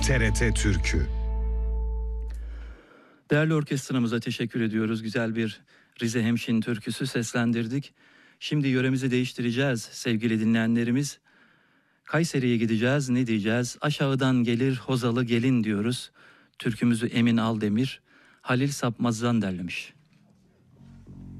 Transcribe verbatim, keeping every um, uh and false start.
T R T Türkü. Değerli orkestramıza teşekkür ediyoruz. Güzel bir Rize Hemşin türküsü seslendirdik. Şimdi yöremizi değiştireceğiz sevgili dinleyenlerimiz. Kayseri'ye gideceğiz, ne diyeceğiz? Aşağıdan gelir Hozalı gelin diyoruz. Türkümüzü Emin Aldemir, Halil Sapmaz'dan derlemiş.